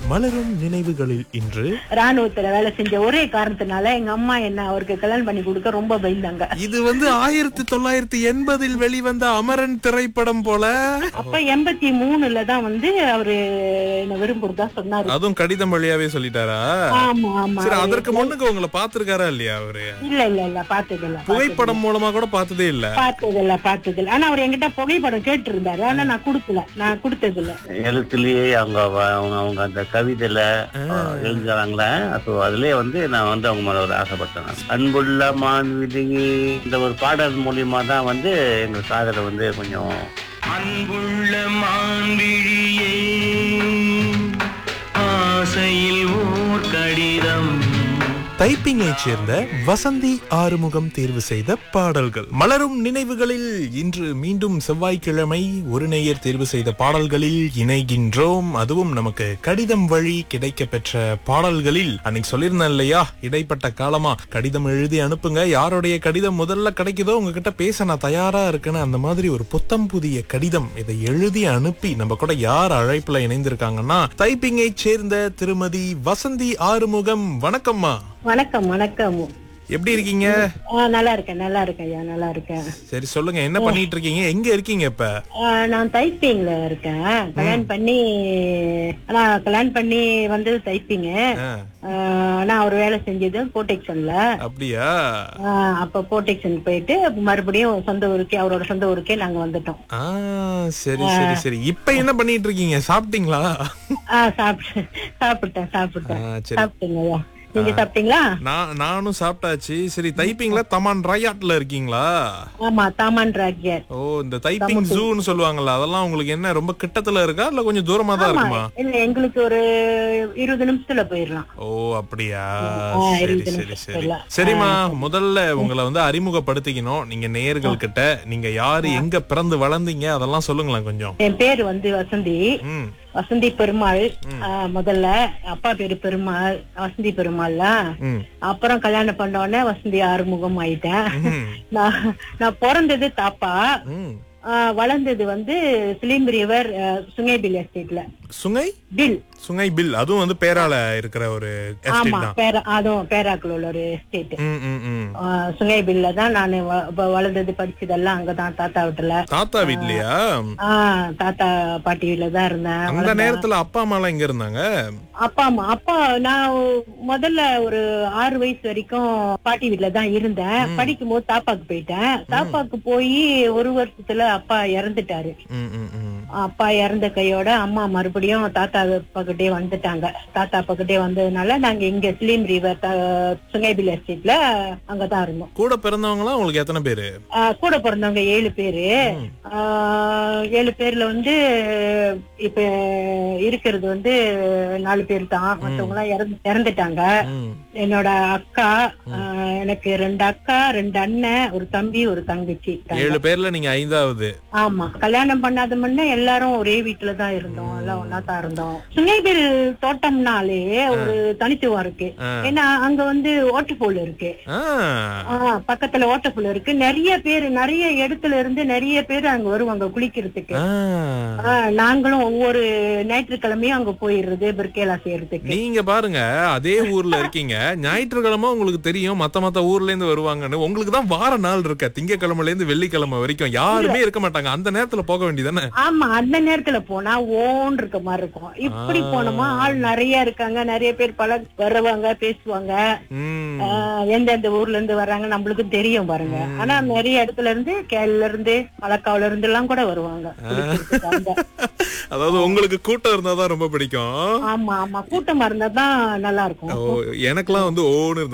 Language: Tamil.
மலரும் நினைவுகளில் இன்று ராணுவத்துல வேலை செஞ்ச ஒரே காரணத்தினால எங்க அம்மா என்ன அவருக்கு கல்யாணம் பண்ணி கொடுக்க ரொம்ப பயந்தாங்க. இது 1980 வெளிவந்த அமரன் திரைப்படம் போல. அப்ப 83 தான் அவரு என்ன விரும்புறதா சொன்னாரு. அதுவும் கடிதம் வழியாவே சொல்லிட்டாரா? ஆமா ஆமா. சரி, அதற்கு முன்னுக்கு உங்களை பாத்துருக்காரா இல்லையா அவரு? இல்ல பார்த்ததில்ல. புகைப்படம் மூலமா கூட பார்த்ததே இல்ல. பார்த்ததில்ல. ஆனா அவர் என்கிட்ட புகைப்படம் கேட்டு இருந்தாரு. ஆனா நான் கொடுத்ததில்ல. எழுத்துலயே அவங்க அந்த கவிதையில எழுதுறாங்களே, அப்போ அதுலயே நான் அவங்க மேல ஒரு ஆசைப்பட்டேன். அன்புள்ள மான்விழியே இந்த ஒரு பாடல் மூலியமா தான் எங்க காதல கொஞ்சம் அன்புள்ள மான்விழியே ஆசையில் ஓர் கடிதம். டைப்பிங்கை சேர்ந்த வசந்தி ஆறுமுகம் தேர்வு செய்த பாடல்கள். மலரும் நினைவுகளில் இன்று மீண்டும் செவ்வாய்க்கிழமை ஒரு நேயர் தேர்வு செய்த பாடல்களில் இணைகின்றோம். அதுவும் நமக்கு கடிதம் வழி கிடைக்க பெற்ற பாடல்களில் அன்னைக்கு சொல்லியிருந்தேன் இல்லையா, இடைப்பட்ட காலமா கடிதம் எழுதி அனுப்புங்க, யாருடைய கடிதம் முதல்ல கிடைக்குதோ உங்ககிட்ட பேச நான் தயாரா இருக்குன்னு. அந்த மாதிரி ஒரு புத்தம் புதிய கடிதம் இதை எழுதி அனுப்பி நம்ம கூட யார் அழைப்புல இணைந்திருக்காங்கன்னா, டைப்பிங்கை சேர்ந்த திருமதி வசந்தி ஆறுமுகம். வணக்கம்மா. வணக்கம். எப்படி இருக்கீங்க? நல்லா இருக்கேன் ஐயா, நல்லா இருக்கேன். சரி, சொல்லுங்க, என்ன பண்ணிட்டு இருக்கீங்க, எங்க இருக்கீங்க இப்ப? நான் டைப்பிங்ல இருக்கேன். கல்யாணம் பண்ணி வந்து டைப்பிங். நான் ஒரு வேலை செஞ்சது போர்டெக்ஷன்ல. அப்படியா? அப்ப போர்டெக்ஷன் போயிட்டு மறுபடியும் சொந்த ஊருக்கே, அவரோட சொந்த ஊருக்கே நாங்க வந்துட்டோம். சரி. இப்ப என்ன பண்ணிட்டு இருக்கீங்க, சாப்பிட்டீங்களா? சாப்பிட்டேங்க ஐயா. நீங்க சாப்பிட்டீங்களா? நானும் சாப்பிட்டாச்சு. சரி, டைப்பிங்ல தமான் ராயாட்ல இருக்கீங்களா? ஆமா, தமான் ராயாட். ஓ, இந்த டைப்பிங் ஜூன்னு சொல்லுவாங்கல்ல, அதெல்லாம் உங்களுக்கு என்ன ரொம்ப கிட்டத்துல இருக்கா இல்ல கொஞ்சம் தூரமா தான் இருக்குமா? இல்ல, எங்களுக்கு ஒரு 20 நிமிஷத்துல போயிடலாம். ஓ, அப்படியா? சரி. சரிம்மா, முதல்ல உங்களை அறிமுகப்படுத்திக்கணும் நீங்க நேயர்கள் கிட்ட. நீங்க யாரு, எங்க பிறந்து வளர்ந்தீங்க, அதெல்லாம் சொல்லுங்களேன் கொஞ்சம். என் பேரு வசந்தி பெருமாள். முதல்ல அப்பா பேரு பெருமாள், வசந்தி பெருமாள். அப்புறம் கல்யாணம் பண்ண உடனே வசந்தி ஆறுமுகம் ஆயிட்டேன். நான் பிறந்தது தாப்பா, வளர்ந்தது சிலிம் ரிவர் சுங்கைபில் எஸ்டேட்ல. சுங்கைபில் அதுவும் பேரால இருக்கிற ஒரு எஸ்டேட் தான். அதுவும் பேராக்குள்ள உள்ள ஒரு எஸ்டேட். சுங்கைபில்ல தான் நான் வளர்ந்தது, படிச்சதெல்லாம் அங்கதான், தாத்தா வீட்டுலயா? தாத்தா பாட்டி வீட்டுல தான் இருந்தேன். அந்த நேரத்துல அப்பா அம்மா எல்லாம் எங்க இருந்தாங்க? அப்பா நான் முதல்ல ஒரு 6 வயசு வரைக்கும் பாட்டி வீட்டுல தான் இருந்தேன். படிக்கும் போது தாப்பாக்கு போயிட்டேன். தாப்பாக்கு போய் 1 வருஷத்துல அப்பா இறந்துட்டாரு. அப்பா இறந்த கையோட அம்மா மறுபடியும் தாத்தா பக்கத்தே வந்துட்டாங்க. தாத்தா பக்கத்தே வந்ததுனால நாங்க இங்க ஸ்லீம் ரிவர் சுங்கைபில் எஸ்டேட்ல அங்கதான் இருந்தோம். கூட பிறந்தவங்க உங்களுக்கு எத்தனை பேரு? கூட பிறந்தவங்க 7 பேரு. 7 பேர்ல இப்ப இருக்கிறது 4 பேர் தான். மத்தவங்க எல்லாம் இறந்துட்டாங்க. என்னோட அக்கா, எனக்கு 2 அக்கா, 2 அண்ணன், ஒரு தம்பி, ஒரு தங்கச்சி. 7 பேர்ல நீங்க 5வது. ஆமா, கல்யாணம் பண்ணாத முன்ன எல்லாரும் ஒரே வீட்டுலதான் இருந்தோம், எல்லாம் ஒன்னா தான் இருந்தோம். சுங்கைபில் தோட்டம்னாலே ஒரு தனித்துவம் இருக்கு. ஏன்னா அங்க ஓட்டப்போல் இருக்கு, பக்கத்துல ஓட்டப்போல் இருக்கு. நிறைய இடத்துல இருந்து நிறைய பேர் அங்க வருவாங்க குளிக்கிறதுக்கு. நாங்களும் ஒவ்வொரு ஞாயிற்றுக்கிழமையும் அங்க போயிடுறது பிர்கேலா செய்யறதுக்கு. நீங்க பாருங்க, அதே ஊர்ல இருக்கீங்க, ஞாயிற்றுக்கிழமை உங்களுக்கு தெரியும் மத்த ஊர்ல இருந்து வருவாங்கன்னு. உங்களுக்கு தான் வார நாள் இருக்க, திங்கக்கிழமைல இருந்து வெள்ளிக்கிழமை வரைக்கும் யாருமே இருக்க மாட்டாங்க. அந்த நேரத்துல போக வேண்டியதானே? ஆமா, அந்த நேரத்துல போனா ஓன் இருக்க மாதிரி இருக்கும். இப்படி போனோமா ஆள் நிறைய இருக்காங்க, நிறைய பேர் வருவாங்க, பேசுவாங்க. எந்தெந்த ஊர்ல இருந்து வர்றாங்க நம்மளுக்கு தெரியும் பாருங்க. ஆனா நிறைய இடத்துல இருந்து, கேரள இருந்து, மலக்காவில இருந்து எல்லாம் கூட வருவாங்க. அதாவது உங்களுக்கு கூட்டம் இருந்தாதான் ரொம்ப பிடிக்கும். ஆமா, கூட்டமா இருந்தாதான் நல்லா இருக்கும். எனக்கெல்லாம் ஓன்னு